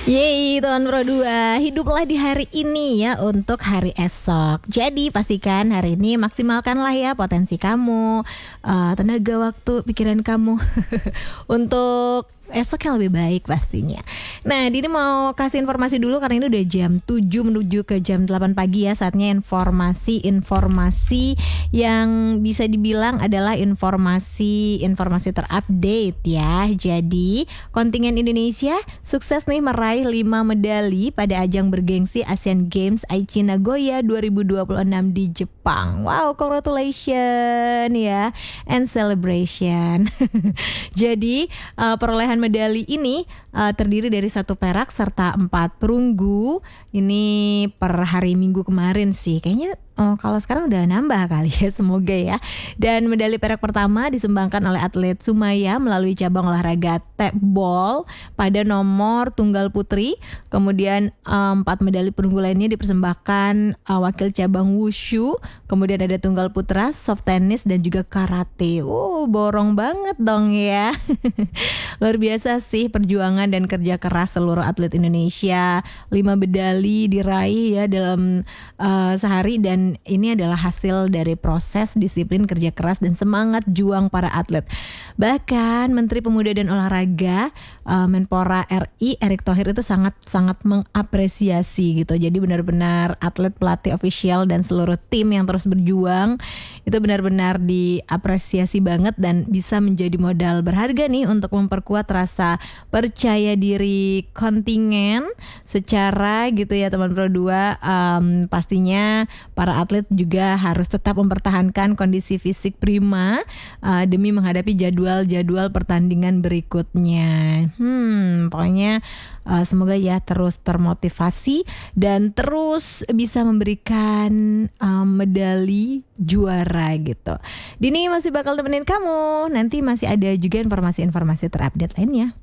Yeay Tuan Pro 2, hiduplah di hari ini ya untuk hari esok. Jadi pastikan hari ini maksimalkanlah ya potensi kamu, tenaga waktu, pikiran kamu untuk esok yang lebih baik pastinya. Nah, Dini mau kasih informasi dulu karena ini udah jam 7 menuju ke jam 8 pagi ya. Saatnya informasi yang bisa dibilang adalah informasi terupdate ya. Jadi, kontingen Indonesia sukses nih meraih 5 medali pada ajang bergengsi Asian Games Aichi Nagoya 2026 di Jepang. Wow, congratulations ya and celebration. Jadi, perolehan medali ini terdiri dari 1 perak serta 4 perunggu. Ini per hari Minggu kemarin sih. Kayaknya kalau sekarang udah nambah kali ya, semoga ya. Dan medali perak pertama disumbangkan oleh atlet Sumaya melalui cabang olahraga tebol pada nomor tunggal putri. Kemudian 4 medali perunggu lainnya dipersembahkan wakil cabang wushu. Kemudian ada tunggal putra, soft tennis dan juga karate. Borong banget dong ya. Luar biasa sih perjuangan dan kerja keras seluruh atlet Indonesia. 5 medali diraih ya dalam sehari, dan ini adalah hasil dari proses disiplin, kerja keras dan semangat juang para atlet. Bahkan Menteri Pemuda dan Olahraga Menpora RI Erick Thohir itu sangat mengapresiasi gitu. Jadi benar-benar atlet, pelatih official dan seluruh tim yang terus berjuang itu benar-benar diapresiasi banget dan bisa menjadi modal berharga nih untuk memperkuat rasa percaya diri kontingen secara gitu ya teman Pro 2. Pastinya para atlet juga harus tetap mempertahankan kondisi fisik prima demi menghadapi jadwal pertandingan berikutnya. Pokoknya semoga ya terus termotivasi dan terus bisa memberikan medali juara gitu. Dini masih bakal temenin kamu. Nanti masih ada juga informasi terupdate lainnya.